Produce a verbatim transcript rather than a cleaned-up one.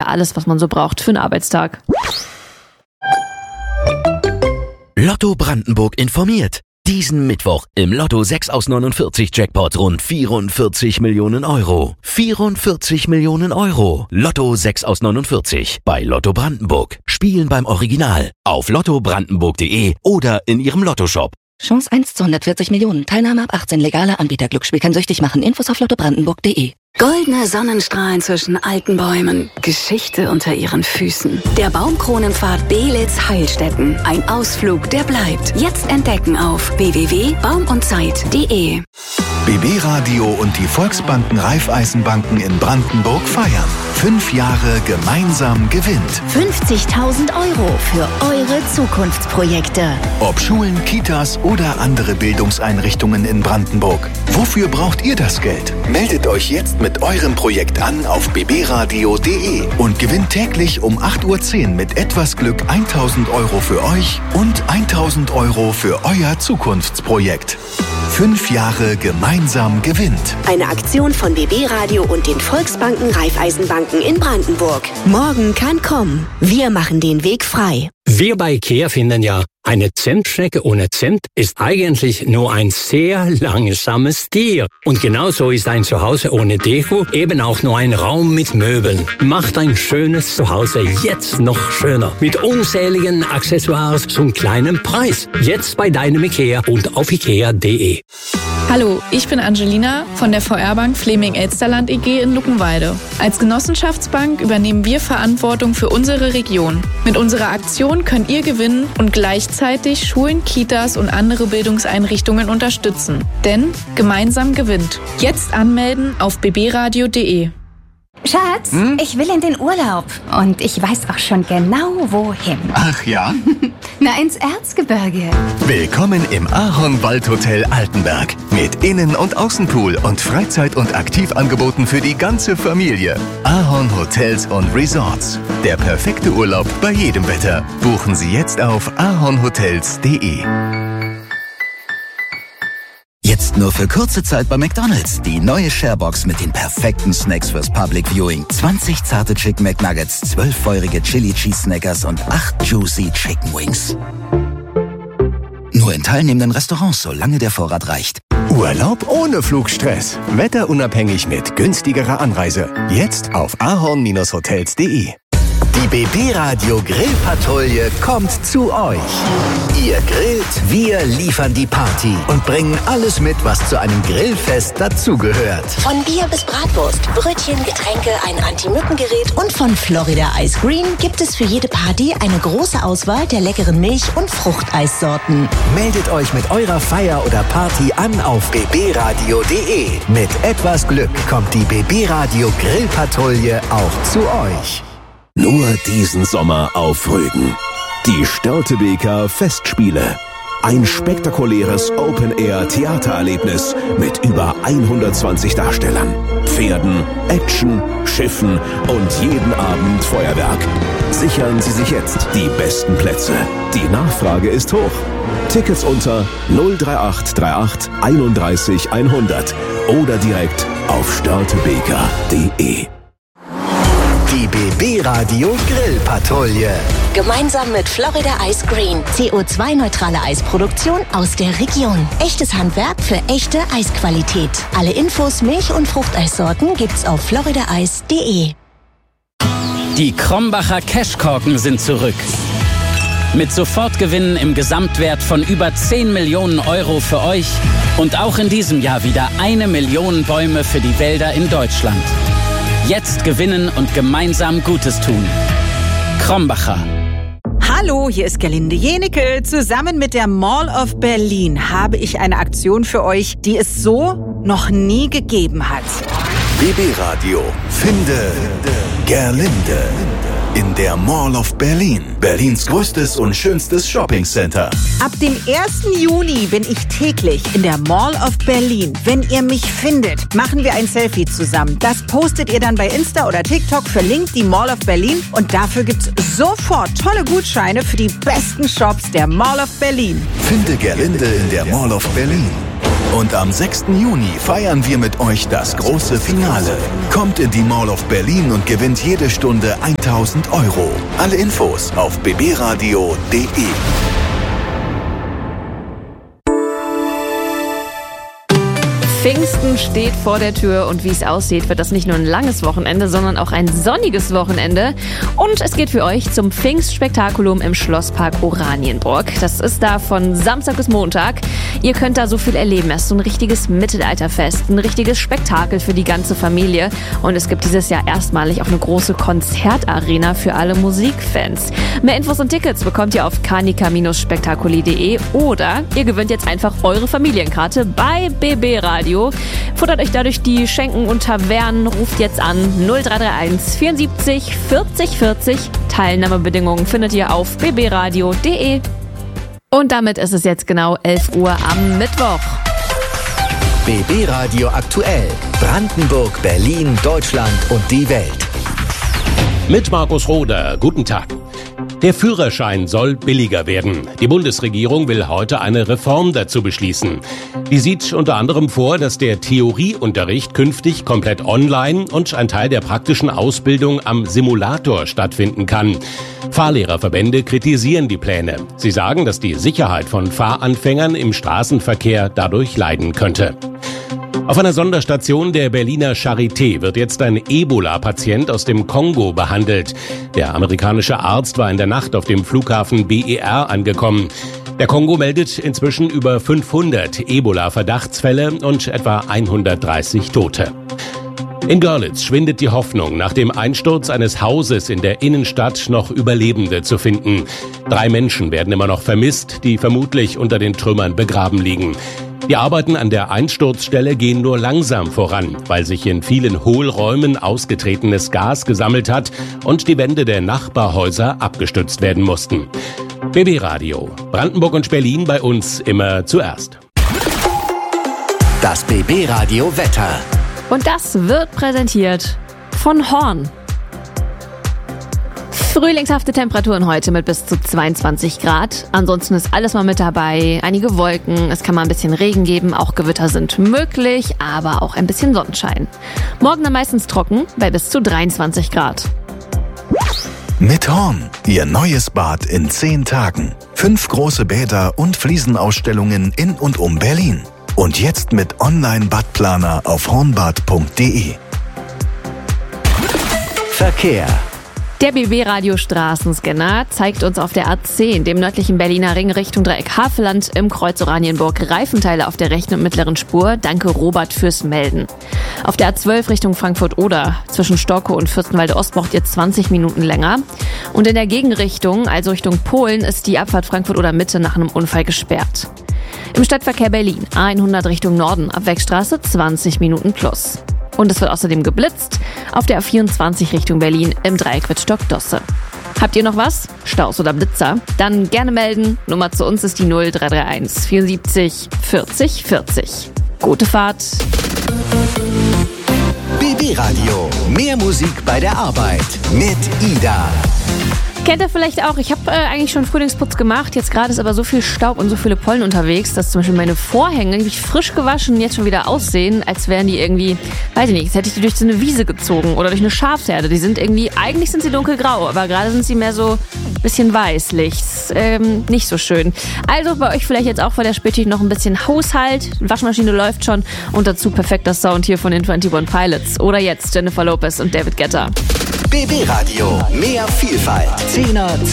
alles, was man so braucht für einen Arbeitstag. Lotto Brandenburg informiert. Diesen Mittwoch im Lotto sechs aus neunundvierzig Jackpot rund vierundvierzig Millionen Euro. vierundvierzig Millionen Euro. Lotto sechs aus neunundvierzig bei Lotto Brandenburg. Spielen beim Original auf lotto brandenburg punkt de oder in Ihrem Lottoshop. Chance eins zu hundertvierzig Millionen. Teilnahme ab achtzehn. Legaler Anbieter. Glücksspiel kann süchtig machen. Infos auf lotto brandenburg punkt de. Goldene Sonnenstrahlen zwischen alten Bäumen. Geschichte unter ihren Füßen. Der Baumkronenpfad Belitz Heilstätten. Ein Ausflug, der bleibt. Jetzt entdecken auf w w w punkt baum und zeit punkt de. B B Radio und die Volksbanken Raiffeisenbanken in Brandenburg feiern. Fünf Jahre gemeinsam gewinnt. fünfzigtausend Euro für eure Zukunftsprojekte. Ob Schulen, Kitas oder andere Bildungseinrichtungen in Brandenburg. Wofür braucht ihr das Geld? Meldet euch jetzt mit eurem Projekt an auf b b radio punkt de und gewinnt täglich um acht Uhr zehn mit etwas Glück eintausend Euro für euch und eintausend Euro für euer Zukunftsprojekt. Fünf Jahre gemeinsam gewinnt. Eine Aktion von B B Radio und den Volksbanken Raiffeisenbanken in Brandenburg. Morgen kann kommen. Wir machen den Weg frei. Wir bei IKEA finden ja, eine Zentschnecke ohne Zimt ist eigentlich nur ein sehr langsames Tier. Und genauso ist ein Zuhause ohne Deko eben auch nur ein Raum mit Möbeln. Macht ein schönes Zuhause jetzt noch schöner. Mit unzähligen Accessoires zum kleinen Preis. Jetzt bei deinem IKEA und auf ikea punkt de. Hallo, ich bin Angelina von der V R-Bank Fleming-Elsterland E G in Luckenwalde. Als Genossenschaftsbank übernehmen wir Verantwortung für unsere Region. Mit unserer Aktion könnt ihr gewinnen und gleichzeitig Schulen, Kitas und andere Bildungseinrichtungen unterstützen. Denn gemeinsam gewinnt. Jetzt anmelden auf b b radio punkt de. Schatz, hm? ich will in den Urlaub. Und ich weiß auch schon genau, wohin. Ach ja? Na, ins Erzgebirge. Willkommen im Ahorn Waldhotel Altenberg. Mit Innen- und Außenpool und Freizeit- und Aktivangeboten für die ganze Familie. Ahorn Hotels und Resorts. Der perfekte Urlaub bei jedem Wetter. Buchen Sie jetzt auf ahornhotels punkt de. Jetzt nur für kurze Zeit bei McDonald's. Die neue Sharebox mit den perfekten Snacks fürs Public Viewing. zwanzig zarte Chicken McNuggets, zwölf feurige Chili Cheese Snackers und acht Juicy Chicken Wings. Nur in teilnehmenden Restaurants, solange der Vorrat reicht. Urlaub ohne Flugstress. Wetterunabhängig mit günstigerer Anreise. Jetzt auf ahorn hotels punkt de. Die B B Radio Grillpatrouille kommt zu euch. Ihr grillt, wir liefern die Party und bringen alles mit, was zu einem Grillfest dazugehört. Von Bier bis Bratwurst, Brötchen, Getränke, ein Anti-Mücken-Gerät und von Florida Ice Green gibt es für jede Party eine große Auswahl der leckeren Milch- und Fruchteissorten. Meldet euch mit eurer Feier oder Party an auf b b radio punkt de. Mit etwas Glück kommt die B B Radio Grillpatrouille auch zu euch. Nur diesen Sommer auf Rügen. Die Störtebeker Festspiele. Ein spektakuläres Open-Air-Theatererlebnis mit über hundertzwanzig Darstellern, Pferden, Action, Schiffen und jeden Abend Feuerwerk. Sichern Sie sich jetzt die besten Plätze. Die Nachfrage ist hoch. Tickets unter null drei acht drei acht einunddreißig hundert oder direkt auf störtebeker punkt de. Die B B Radio Grillpatrouille. Gemeinsam mit Florida Ice Green. C O zwei neutrale Eisproduktion aus der Region. Echtes Handwerk für echte Eisqualität. Alle Infos, Milch- und Fruchteissorten gibt's auf florida eis punkt de. Die Krombacher Cashkorken sind zurück. Mit Sofortgewinnen im Gesamtwert von über zehn Millionen Euro für euch und auch in diesem Jahr wieder eine Million Bäume für die Wälder in Deutschland. Jetzt gewinnen und gemeinsam Gutes tun. Krombacher. Hallo, hier ist Gerlinde Jenecke. Zusammen mit der Mall of Berlin habe ich eine Aktion für euch, die es so noch nie gegeben hat. B B Radio. Finde Gerlinde. In der Mall of Berlin. Berlins größtes und schönstes Shoppingcenter. Ab dem ersten Juni bin ich täglich in der Mall of Berlin. Wenn ihr mich findet, machen wir ein Selfie zusammen. Das postet ihr dann bei Insta oder TikTok, verlinkt die Mall of Berlin und dafür gibt's sofort tolle Gutscheine für die besten Shops der Mall of Berlin. Finde Gerlinde in der Mall of Berlin. Und am sechsten Juni feiern wir mit euch das große Finale. Kommt in die Mall of Berlin und gewinnt jede Stunde tausend Euro. Alle Infos auf b b radio punkt d e. Pfingsten steht vor der Tür und wie es aussieht, wird das nicht nur ein langes Wochenende, sondern auch ein sonniges Wochenende. Und es geht für euch zum Pfingstspektakulum im Schlosspark Oranienburg. Das ist da von Samstag bis Montag. Ihr könnt da so viel erleben. Es ist so ein richtiges Mittelalterfest, ein richtiges Spektakel für die ganze Familie. Und es gibt dieses Jahr erstmalig auch eine große Konzertarena für alle Musikfans. Mehr Infos und Tickets bekommt ihr auf kanika spektakuli punkt de oder ihr gewinnt jetzt einfach eure Familienkarte bei B B Radio. Futtert euch dadurch die Schenken und Tavernen, ruft jetzt an null drei drei eins vierundsiebzig vierzig vierzig. Teilnahmebedingungen findet ihr auf b b radio punkt de. Und damit ist es jetzt genau elf Uhr am Mittwoch. B B Radio aktuell. Brandenburg, Berlin, Deutschland und die Welt. Mit Markus Roder. Guten Tag. Der Führerschein soll billiger werden. Die Bundesregierung will heute eine Reform dazu beschließen. Die sieht unter anderem vor, dass der Theorieunterricht künftig komplett online und ein Teil der praktischen Ausbildung am Simulator stattfinden kann. Fahrlehrerverbände kritisieren die Pläne. Sie sagen, dass die Sicherheit von Fahranfängern im Straßenverkehr dadurch leiden könnte. Auf einer Sonderstation der Berliner Charité wird jetzt ein Ebola-Patient aus dem Kongo behandelt. Der amerikanische Arzt war in der Nacht auf dem Flughafen B E R angekommen. Der Kongo meldet inzwischen über fünfhundert Ebola-Verdachtsfälle und etwa hundertdreißig Tote. In Görlitz schwindet die Hoffnung, nach dem Einsturz eines Hauses in der Innenstadt noch Überlebende zu finden. Drei Menschen werden immer noch vermisst, die vermutlich unter den Trümmern begraben liegen. Die Arbeiten an der Einsturzstelle gehen nur langsam voran, weil sich in vielen Hohlräumen ausgetretenes Gas gesammelt hat und die Wände der Nachbarhäuser abgestützt werden mussten. B B Radio. Brandenburg und Berlin bei uns immer zuerst. Das B B Radio Wetter. Und das wird präsentiert von Horn. Frühlingshafte Temperaturen heute mit bis zu zweiundzwanzig Grad. Ansonsten ist alles mal mit dabei. Einige Wolken, es kann mal ein bisschen Regen geben, auch Gewitter sind möglich, aber auch ein bisschen Sonnenschein. Morgen dann meistens trocken bei bis zu dreiundzwanzig Grad. Mit Horn, Ihr neues Bad in zehn Tagen. Fünf große Bäder und Fliesenausstellungen in und um Berlin. Und jetzt mit Online-Badplaner auf hornbad punkt de. Verkehr. Der B B-Radio Straßenscanner zeigt uns auf der A zehn, dem nördlichen Berliner Ring Richtung Dreieck Havelland im Kreuz Oranienburg, Reifenteile auf der rechten und mittleren Spur. Danke Robert fürs Melden. Auf der A zwölf Richtung Frankfurt-Oder zwischen Storkow und Fürstenwalde-Ost braucht ihr zwanzig Minuten länger. Und in der Gegenrichtung, also Richtung Polen, ist die Abfahrt Frankfurt-Oder Mitte nach einem Unfall gesperrt. Im Stadtverkehr Berlin A hundert Richtung Norden, Abwegstraße zwanzig Minuten plus. Und es wird außerdem geblitzt auf der A vierundzwanzig Richtung Berlin im Dreieck Wittstock-Dosse. Habt ihr noch was? Staus oder Blitzer? Dann gerne melden. Nummer zu uns ist die null drei drei eins vierundsiebzig vierzig vierzig. Gute Fahrt. B B Radio. Mehr Musik bei der Arbeit mit Ida. Kennt ihr vielleicht auch, ich habe äh, eigentlich schon Frühlingsputz gemacht, jetzt gerade ist aber so viel Staub und so viele Pollen unterwegs, dass zum Beispiel meine Vorhänge, die ich frisch gewaschen jetzt schon wieder aussehen, als wären die irgendwie, weiß ich nicht, jetzt hätte ich die durch so eine Wiese gezogen oder durch eine Schafsherde. Die sind irgendwie, eigentlich sind sie dunkelgrau, aber gerade sind sie mehr so ein bisschen weißlich. Ähm, nicht so schön. Also bei euch vielleicht jetzt auch vor der Spätschicht noch ein bisschen Haushalt, Waschmaschine läuft schon und dazu perfekter Sound hier von den einundzwanzig Pilots. Oder jetzt Jennifer Lopez und David Guetta. B B Radio. Mehr Vielfalt. Zehner